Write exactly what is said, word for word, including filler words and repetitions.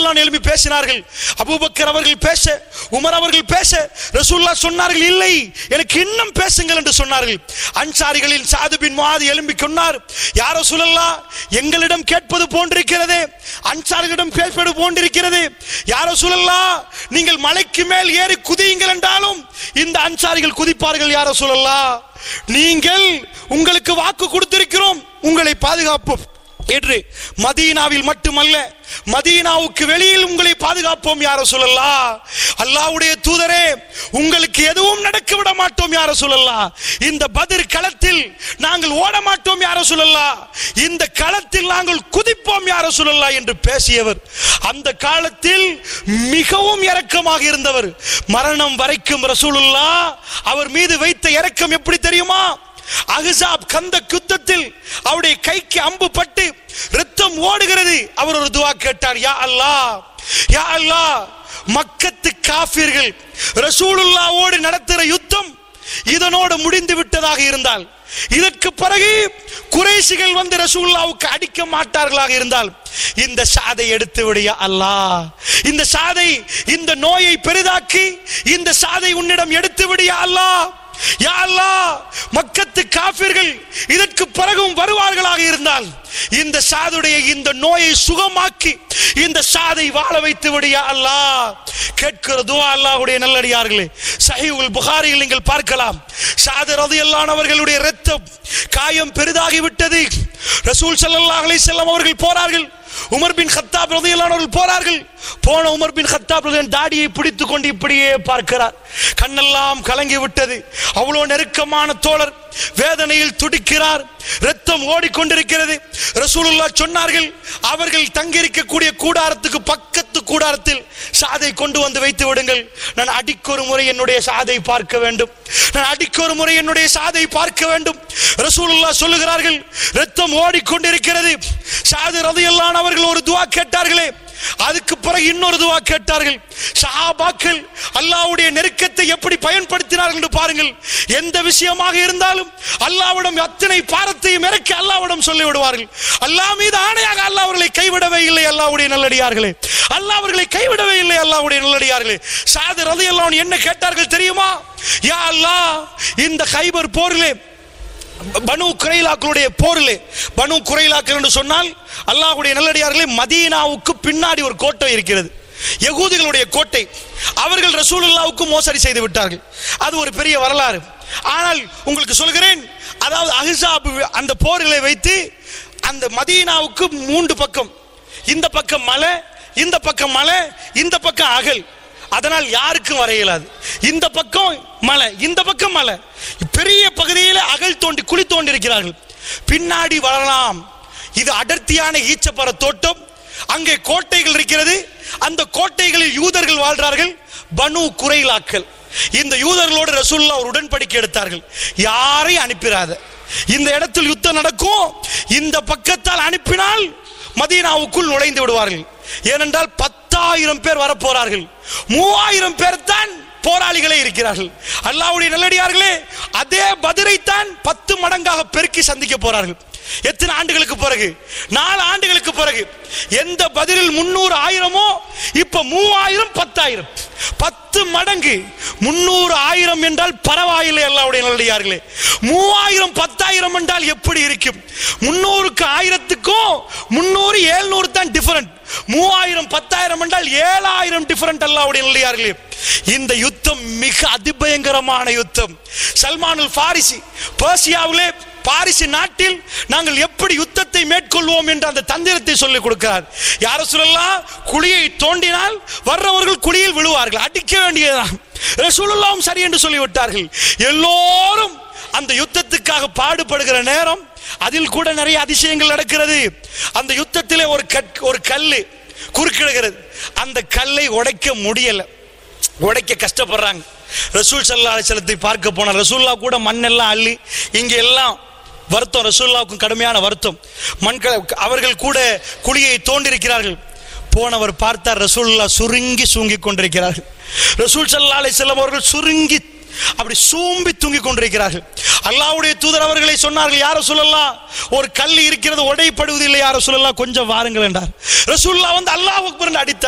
ரலியல்லாஹு அன்ஹு எழுப்பி பேசினார்கள். அபூபக்கர் அவர்கள் பேச, உமர் அவர்கள் பேச, ரசூலுல்லாஹ் சொன்னார்கள், இல்லை எனக்கு இன்னும் பேசுங்கள் என்று சொன்னார்கள். அன்சாரிகளில் சாது பின் முஆத் எழும்பி சொன்னார், யா ரசூலல்லாஹ், எங்களிடம் கேட்பது போன்றிருக்கிறது, அன்சாரிகளிடம் கேட்பது போன்றிருக்கிறது. யா ரசூலல்லாஹ், நீங்கள் மலைக்கு மேல் ஏறி குதியுங்கள் என்றாலும் இந்த அன்சாரிகள் குதிப்பார்கள். யா ரசூலல்லாஹ், நீங்கள் உங்களுக்கு வாக்கு கொடுத்திருக்கிறோம் உங்களை பாதுகாப்போம் என்று. மதீனாவில் மட்டுமல்ல, மதீனாவுக்கு வெளியில் உங்களை பாதுகாப்போம் யா ரசூலல்லாஹ். அல்லாஹ்வுடைய தூதரே, உங்களுக்கு எதுவும் நடக்க விட மாட்டோம் யா ரசூலல்லாஹ். இந்த பத்ர் களத்தில் நாங்கள் ஓட மாட்டோம் யா ரசூலல்லாஹ். இந்த களத்தில் நாங்கள் குதிப்போம் யா ரசூலல்லாஹ் என்று பேசியவர், அந்த காலத்தில் மிகவும் இரக்கமாக இருந்தவர். மரணம் வரைக்கும் ரசூலுல்லாஹ் அவர் மீது வைத்த இரக்கம் எப்படி தெரியுமா? அஹ்ஸாப் கந்தக் யுத்தத்தில் அவருடைய கைக்கு அம்பு பட்டு இரத்தம் ஓடுகிறது. அவர் ஒரு துஆ கேட்டார், யா அல்லாஹ், யா அல்லாஹ், மக்கத்து காஃபிர்கள் ரசூலுல்லாஹ்வோடு நடத்துகிற யுத்தம் இதனோடு முடிந்து விட்டதாக இருந்தால், இதற்கு பிறகு குறைஷிகள் வந்து ரசூலுல்லாஹ்வுக்கு அடிக்க மாட்டார்களாக இருந்தால், இந்த சாதை எடுத்து விடு யா அல்லாஹ். இந்த சாதை, இந்த நோயை பெரிதாக்கி இந்த சாதை உன்னிடம் எடுத்து விடு யா அல்லாஹ். யா அல்லாஹ், மக்கத்து காஃபிர்கள் இதற்கு பிறகும் வருவார்களாக இருந்தால் இந்த சாதுடைய இந்த நோயை சுகமாக்கி இந்த சாதை வாழ வைத்து விடு யா அல்லாஹ். கேட்கிற துஆ அல்லாஹ்வுடைய நல்லடியார்களே, சஹீஹுல் புகாரியில் நீங்கள் பார்க்கலாம். சாது ரலியல்லாஹு அன்ஹு அவர்களுடைய இரத்தம் காயம் பெரிதாகி விட்டது. ரசூல் ஸல்லல்லாஹு அலைஹி வஸல்லம் அவர்கள் போறார்கள். உமர் பின் கத்தாப் ரலியல்லாஹு அன்ஹு போறார்கள். போன உமர் பின் கத்தாப் ரலியல்லாஹு தாடியை பிடித்துக் கொண்டு இப்படியே பார்க்கிறார். கண்ணெல்லாம் கலங்கி விட்டது. அவ்வளவு நெருக்கமான தோழர் வேதனையில் துடிக்கிறார். இரத்தம் ஓடிக்கொண்டிருக்கிறது. ரசூலுல்லாஹ் சொன்னார்கள், அவர்கள் தங்கியிருக்கக்கூடிய கூடாரத்துக்கு பக்கத்து கூடாரத்தில் சாதை கொண்டு வந்து வைத்து விடுங்கள். நான் அடிக்கொரு முறை என்னுடைய சாதை பார்க்க வேண்டும். நான் அடிக்கொரு முறை என்னுடைய சாதை பார்க்க வேண்டும். ரசூலுல்லாஹ் சொல்லுகிறார்கள், இரத்தம் ஓடிக்கொண்டிருக்கிறது. சாது ரலியல்லாஹு அன்ஹு அவர்கள் ஒரு துஆ கேட்டார்களே, அதுக்கு பிறகு இன்னொரு துஆ கேட்டார்கள். சஹாபாக்கள் அல்லாஹ்வுடைய நெருக்கத்தை எப்படி பயன்படுத்தினார்கள் என்று பாருங்கள். எந்த விஷயமாக இருந்தாலும் அல்லாஹ்விடம் அத்தனை பாரத்தையும் இறக்கி அல்லாஹ்விடம் சொல்லி விடுவார்கள். அல்லாஹ் மீது ஆணையாக அல்லாஹ் அவர்களை கைவிடவே இல்லை. அல்லாஹ்வுடைய நல்லடியார்களே, அல்லாஹ் அவர்களை கைவிடவே இல்லை. அல்லாஹ்வுடைய நல்லடியார்களே, சாது ரலியல்லாஹு அன்ஹு என்ன கேட்டார்கள் தெரியுமா? யா அல்லாஹ், இந்த கைபர் போரிலே, பனு குறைலாக்களுடைய போரிலே, பனு குறைலாக்கள் என்று சொன்னால் அல்லாஹ்வுடைய நல்லடியார்களே, மதீனாவுக்கு பின்னாடி ஒரு கோட்டை இருக்கிறது, யகூதிகளுடைய கோட்டை. அவர்கள் ரசூலுல்லாஹ்வுக்கு மோசடி செய்து விட்டார்கள். அது ஒரு பெரிய வரலாறு. ஆனால் உங்களுக்கு சொல்கிறேன், அதாவது அஹ்ஸாப் அந்த போரிலே வைத்து அந்த மதீனாவுக்கு மூன்று பக்கம், இந்த பக்கம் மலை, இந்த பக்கம் மலை, இந்த பக்கம் அகல். அதனால் யாருக்கும் வர இயலாது. இந்த பக்கம் மலை, இந்த பக்கம் மலை, பெரிய பகுதியில் அகல் தோண்டி குழி தோண்டி இருக்கிறார்கள். பின்னாடி வரலாம். இது அடர்த்தியான ஈச்சப்பர தோட்டம். அங்கே கோட்டைகள் இருக்கிறது. அந்த கோட்டைகளில் யூதர்கள் வாழ்றார்கள், பனு குறைலாக்கள். இந்த யூதர்களோடு ரசூலுல்லாஹ் ஒரு உடன்படிக்கை எடுத்தார்கள், யாரையும் அனுப்பிராத. இந்த இடத்தில் யுத்தம் நடக்கும், இந்த பக்கத்தால் அனுப்பினால் மதீனாவுக்குள் நுழைந்து விடுவார்கள். ஏனென்றால் பத்தாயிரம் பேர் வர போறார்கள், மூவாயிரம் பேர் தான் போராளிகளே இருக்கிறார்கள். அல்லாஹ்வுடைய நல்லடியார்களே, அதே பத்ரை தான் பத்து மடங்காக பெருக்கி சந்திக்க போறார்கள். எத்தனை ஆண்டுகளுக்கு பிறகு? நாலு ஆண்டுகளுக்கு பிறகு. எந்த பதிலில் முன்னூறு ஆயிரமோ இப்ப மூவாயிரம் பத்தாயிரம், பத்து மடங்கு. முன்னூறு ஆயிரம் என்றால் பரவாயில்லை அல்லாஹ்வுடைய நல்லடியார்களே. மூவாயிரம் பத்தாயிரம் என்றால் எப்படி இருக்கும்? முன்னூறுக்கு ஆயிரத்துக்கும் முன்னூறு ஏழ்நூறு தான் டிஃபரண்ட். மூவாயிரம் பத்தாயிரம் என்றால் ஏழாயிரம் டிஃபரண்ட் அல்லாஹ்வுடைய நல்லடியார்களே. இந்த யுத்தம் மிக அதிபயங்கரமான யுத்தம். சல்மானுல் ஃபாரிசி பெர்சியாவிலே, பாரிசு நாட்டில் நாங்கள் எப்படி யுத்தத்தை மேற்கொள்வோம் என்ற அந்த தந்திரத்தை சொல்லிக் கொடுக்கிறார். யார சொல்லலாம், குழியை தோண்டினால் வர்றவர்கள் குழியில் விழுவார்கள், அடிக்க வேண்டியதுதான். ரசூலுல்லாஹ்வும் சரி என்று சொல்லிவிட்டார்கள். எல்லோரும் அந்த யுத்தத்துக்காக பாடுபடுகிற நேரம் அதில் கூட நிறைய அதிசயங்கள் நடக்கிறது. அந்த யுத்தத்திலே ஒரு ஒரு கல்லு குறுக்கிடுகிறது. அந்த கல்லை உடைக்க முடியல, உடைக்க கஷ்டப்படுறாங்க. ரசூல் ஸல்லல்லாஹு அலைஹி வஸல்லத்தை பார்க்க போனார். ரசூலுல்லாஹ் கூட மண்ணெல்லாம் அள்ளி, இங்க எல்லாம் வருத்தம், ரசூலுல்லாஹ்வுக்கு கடுமையான வருத்தம். மண்களை அவர்கள் கூட குழியை தோண்டிருக்கிறார்கள். போனவர் பார்த்தார், ரசூலுல்லாஹ் சுருங்கி சூங்கி கொண்டிருக்கிறார்கள். ரசூல் ஸல்லல்லாஹு அலைஹி வஸல்லம் அவர்கள் சுருங்கி அப்படி சூம்பி தூங்கி கொண்டிருக்கிறார்கள். அல்லாஹ்வுடைய தூதர் அவர்களை சொன்னார்கள், யார ரசூலல்லாஹ், ஒரு கல் இருக்கிறது உடைப்படுவதில்லை, யார ரசூலல்லாஹ், கொஞ்சம் வாருங்கள் என்றார். ரசூலுல்லாஹ் வந்து அல்லாஹ் அக்பர் என்று அடித்தார்.